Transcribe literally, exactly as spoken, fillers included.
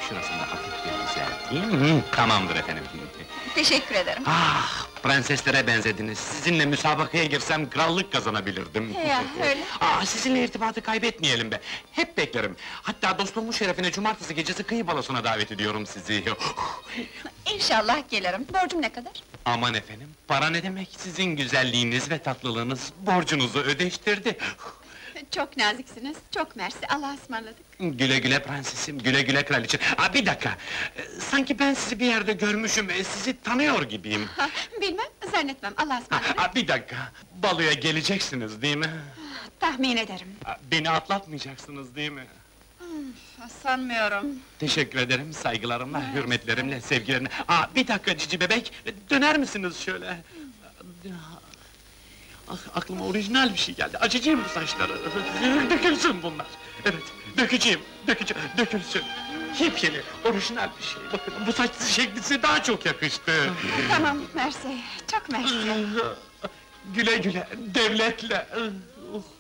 şurasında hafif bir düzelteyim. Hı, tamamdır efendim. Teşekkür ederim. Ah, prenseslere benzediniz. Sizinle müsabakaya girsem krallık kazanabilirdim. Ya, öyle. Aa, sizinle irtibatı kaybetmeyelim be. Hep beklerim. Hatta dostluğumun şerefine cumartesi gecesi kıyı balosuna davet ediyorum sizi. İnşallah gelirim. Borcum ne kadar? Aman efendim, para ne demek? Sizin güzelliğiniz ve tatlılığınız borcunuzu ödeştirdi. Çok naziksiniz, çok mersi, Allah'a ısmarladık. Güle güle prensesim, güle güle kraliçe. Aa, bir dakika, ee, sanki ben sizi bir yerde görmüşüm, e, sizi tanıyor gibiyim. Ha, bilmem, zannetmem, Allah'a ısmarladık. Aa, bir dakika, baloya geleceksiniz değil mi? Tahmin ederim. Aa, beni atlatmayacaksınız değil mi? Sanmıyorum. Teşekkür ederim, saygılarımla, hürmetlerimle, sevgilerimle. Aa, bir dakika cici bebek, döner misiniz şöyle? Ah, aklıma orijinal bir şey geldi, açacağım bu saçları. Dökülsün bunlar! Evet, dökeceğim, dökeceğim, dökülsün! Yepyeni, orijinal bir şey, bakın bu saç şeklisi daha çok yakıştı! Tamam, mersi, çok mersi. Güle güle, devletle!